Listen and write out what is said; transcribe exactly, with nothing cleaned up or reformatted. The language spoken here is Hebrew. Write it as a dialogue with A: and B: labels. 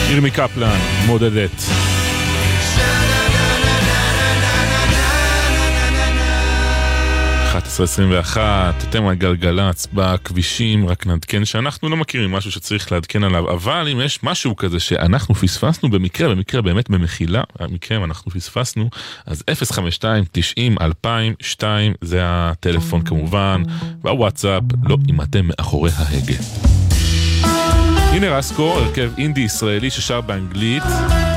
A: ירמי קפלן, מודדת. אחת עשרה עשרים ואחת, אתם על גלגלצ בכבישים, רק נדכן שאנחנו לא מכירים משהו שצריך לעדכן עליו, אבל אם יש משהו כזה שאנחנו פספסנו במקרה, במקרה באמת במחילה, במקרה אם אנחנו פספסנו, אז אפס חמש שתיים תשעים אלפיים ושתיים זה הטלפון כמובן, והוואטסאפ, לא אם אתם מאחורי ההגה. הנה רסקו, הרכב אינדי ישראלי ששר באנגלית,